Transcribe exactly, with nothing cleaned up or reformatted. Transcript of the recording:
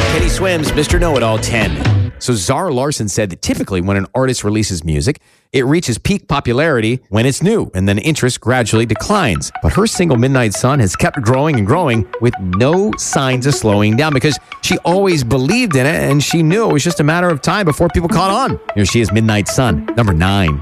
Teddy Swims, Mister Know-It-All, ten. So Zara Larsson said that typically when an artist releases music, it reaches peak popularity when it's new, and then interest gradually declines. But her single Midnight Sun has kept growing and growing with no signs of slowing down because she always believed in it, and she knew it was just a matter of time before people caught on. Here she is, Midnight Sun, number nine.